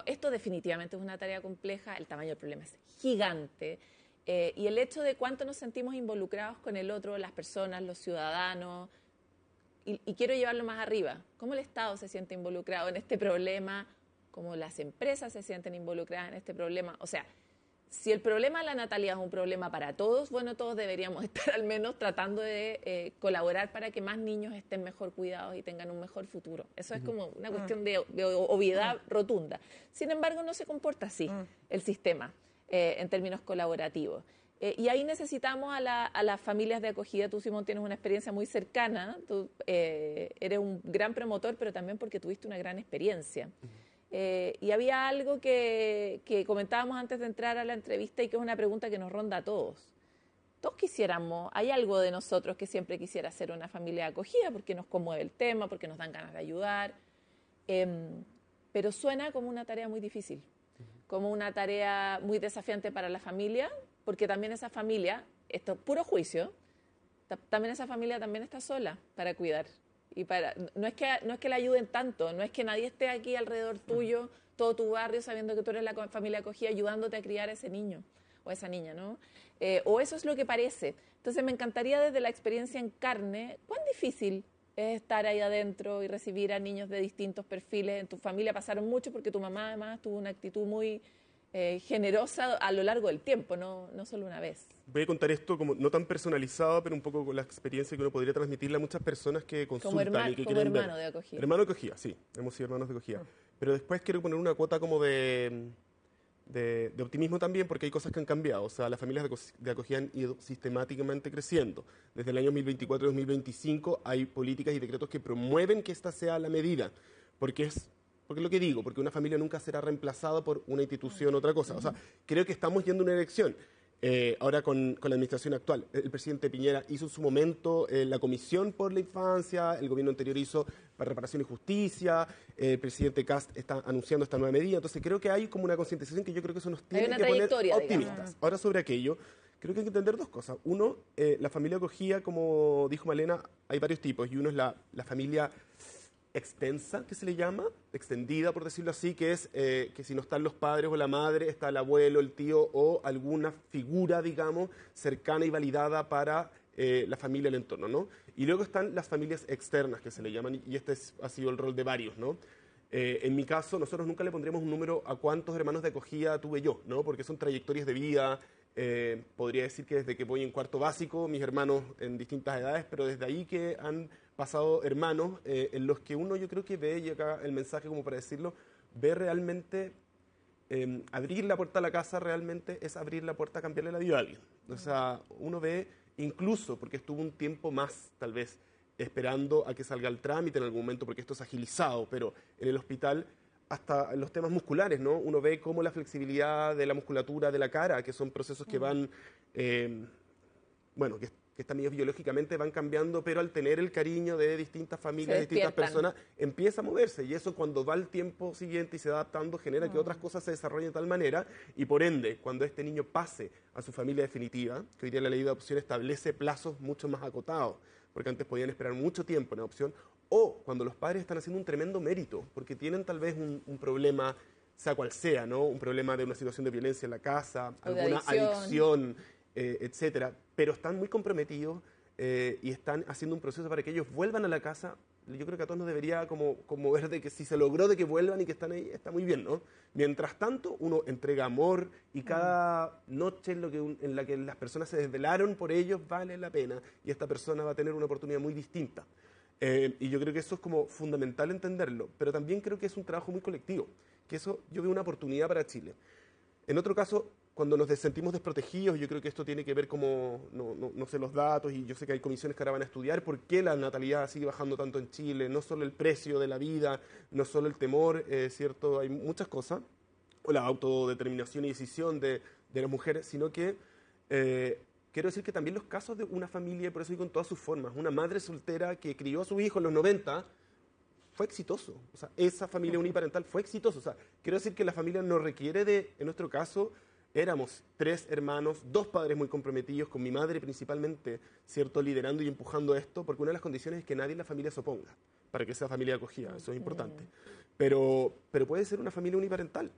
esto definitivamente es una tarea compleja, el tamaño del problema es gigante, y el hecho de cuánto nos sentimos involucrados con el otro, las personas, los ciudadanos, y quiero llevarlo más arriba, cómo el Estado se siente involucrado en este problema, cómo las empresas se sienten involucradas en este problema. O sea, si el problema de la natalidad es un problema para todos, bueno, todos deberíamos estar al menos tratando de colaborar para que más niños estén mejor cuidados y tengan un mejor futuro. Eso es como una cuestión de obviedad rotunda. Sin embargo, no se comporta así el sistema en términos colaborativos. Y ahí necesitamos a las familias de acogida. Tú, Simón, tienes una experiencia muy cercana. Tú eres un gran promotor, pero también porque tuviste una gran experiencia. Y había algo que comentábamos antes de entrar a la entrevista y que es una pregunta que nos ronda a todos. Todos quisiéramos, hay algo de nosotros que siempre quisiera ser una familia de acogida porque nos conmueve el tema, porque nos dan ganas de ayudar, pero suena como una tarea muy difícil, como una tarea muy desafiante para la familia, porque también esa familia, esto es puro juicio, también esa familia también está sola para cuidar. Y no es que la ayuden tanto, no es que nadie esté aquí alrededor tuyo, todo tu barrio, sabiendo que tú eres la familia acogida, ayudándote a criar a ese niño o a esa niña, ¿no? O eso es lo que parece. Entonces me encantaría desde la experiencia en carne, ¿cuán difícil es estar ahí adentro y recibir a niños de distintos perfiles? En tu familia pasaron mucho porque tu mamá además tuvo una actitud muy generosa a lo largo del tiempo, no solo una vez. Voy a contar esto como no tan personalizado, pero un poco con la experiencia que uno podría transmitirle a muchas personas que consultan y que quieren ver. Como hermano de acogida. Hermano de acogida, sí, hemos sido hermanos de acogida. Pero después quiero poner una cuota como de optimismo también, porque hay cosas que han cambiado. O sea, las familias de acogida han ido sistemáticamente creciendo. Desde el año 2024 y 2025 hay políticas y decretos que promueven que esta sea la medida, porque es lo que digo, porque una familia nunca será reemplazada por una institución o otra cosa. O sea, creo que estamos yendo a una elección. Ahora con la administración actual, el presidente Piñera hizo en su momento la Comisión por la Infancia, el gobierno anterior hizo para Reparación y Justicia, el presidente Kast está anunciando esta nueva medida, entonces creo que hay como una concientización que yo creo que eso nos tiene que poner optimistas. Digamos. Ahora sobre aquello, creo que hay que entender dos cosas. Uno, la familia acogida, como dijo Malena, hay varios tipos, y uno es la familia extensa, que se le llama, extendida por decirlo así, que es que si no están los padres o la madre, está el abuelo, el tío o alguna figura, digamos, cercana y validada para la familia, el entorno, ¿no? Y luego están las familias externas, que se le llaman, y este ha sido el rol de varios, ¿no? En mi caso, nosotros nunca le pondríamos un número a cuántos hermanos de acogida tuve yo, ¿no? Porque son trayectorias de vida. Podría decir que desde que voy en cuarto básico, mis hermanos en distintas edades, pero desde ahí que han pasado hermanos en los que uno yo creo que ve, y acá el mensaje como para decirlo, ve realmente abrir la puerta a la casa realmente es abrir la puerta a cambiarle la vida a alguien. O sea, uno ve incluso, porque estuvo un tiempo más tal vez esperando a que salga el trámite en algún momento, porque esto es agilizado, pero en el hospital hasta los temas musculares, ¿no? Uno ve cómo la flexibilidad de la musculatura de la cara, que son procesos que van, bueno, que están medios biológicamente, van cambiando, pero al tener el cariño de distintas familias, de distintas personas, empieza a moverse. Y eso cuando va el tiempo siguiente y se va adaptando, genera que otras cosas se desarrollen de tal manera, y por ende, cuando este niño pase a su familia definitiva, que hoy día la ley de adopción establece plazos mucho más acotados, porque antes podían esperar mucho tiempo en adopción, o cuando los padres están haciendo un tremendo mérito, porque tienen tal vez un problema, sea cual sea, ¿no? Un problema de una situación de violencia en la casa, alguna adicción, etcétera, pero están muy comprometidos y están haciendo un proceso para que ellos vuelvan a la casa. Yo creo que a todos nos debería como ver de que si se logró de que vuelvan y que están ahí, está muy bien, ¿no? Mientras tanto, uno entrega amor y cada noche en la que las personas se desvelaron por ellos vale la pena, y esta persona va a tener una oportunidad muy distinta. Y yo creo que eso es como fundamental entenderlo, pero también creo que es un trabajo muy colectivo, que eso yo veo una oportunidad para Chile. En otro caso, cuando nos sentimos desprotegidos, yo creo que esto tiene que ver como, no sé los datos, y yo sé que hay comisiones que ahora van a estudiar por qué la natalidad sigue bajando tanto en Chile, no solo el precio de la vida, no solo el temor, ¿cierto? Hay muchas cosas, o la autodeterminación y decisión de las mujeres, sino que quiero decir que también los casos de una familia, por eso digo en todas sus formas, una madre soltera que crió a su hijo en los 90, fue exitoso. O sea, esa familia uniparental fue exitosa. O sea, quiero decir que la familia no requiere de, en nuestro caso, éramos 3 hermanos, 2 padres muy comprometidos, con mi madre principalmente, ¿cierto?, liderando y empujando esto, porque una de las condiciones es que nadie en la familia se oponga para que sea familia acogida, eso es importante. Pero puede ser una familia uniparental,